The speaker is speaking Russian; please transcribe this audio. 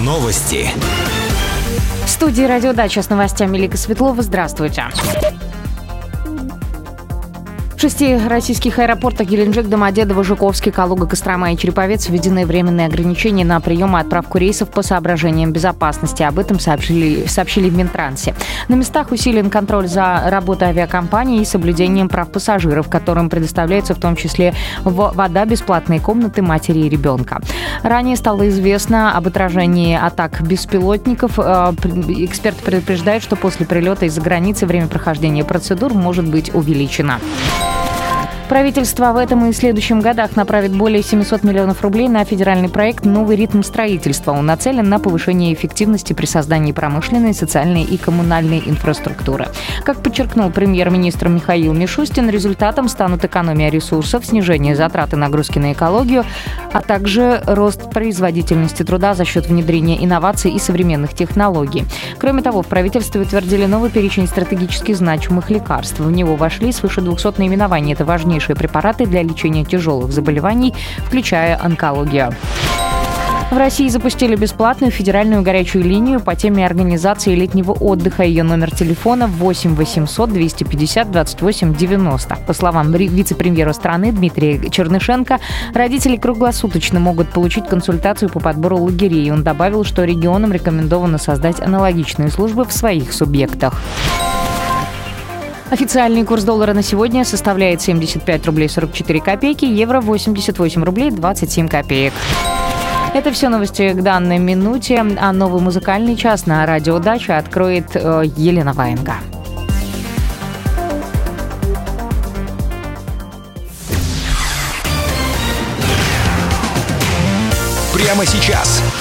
Новости. В студии «Радио Дача» с новостями Лика Светлова. Здравствуйте. В 6 российских аэропортах — Геленджик, Домодедово, Жуковский, Калуга, Кострома и Череповец — введены временные ограничения на прием и отправку рейсов по соображениям безопасности. Об этом сообщили в Минтрансе. На местах усилен контроль за работой авиакомпаний и соблюдением прав пассажиров, которым предоставляется в том числе вода, бесплатные комнаты, матери и ребенка. Ранее стало известно об отражении атак беспилотников. Эксперты предупреждают, что после прилета из-за границы время прохождения процедур может быть увеличено. Правительство в этом и следующем годах направит более 700 миллионов рублей на федеральный проект «Новый ритм строительства». Он нацелен на повышение эффективности при создании промышленной, социальной и коммунальной инфраструктуры. Как подчеркнул премьер-министр Михаил Мишустин, результатом станут экономия ресурсов, снижение затрат и нагрузки на экологию, а также рост производительности труда за счет внедрения инноваций и современных технологий. Кроме того, в правительстве утвердили новый перечень стратегически значимых лекарств. В него вошли свыше 200 наименований. Это важнейшие препараты для лечения тяжелых заболеваний, включая онкологию. В России запустили бесплатную федеральную горячую линию по теме организации летнего отдыха. Ее номер телефона 8 800 250 28 90. По словам вице-премьера страны Дмитрия Чернышенко, родители круглосуточно могут получить консультацию по подбору лагерей. Он добавил, что регионам рекомендовано создать аналогичные службы в своих субъектах. Официальный курс доллара на сегодня составляет 75 рублей 44 копейки, евро 88 рублей 27 копеек. Это все новости к данной минуте, а новый музыкальный час на радио Дача откроет Елена Ваенга. Прямо сейчас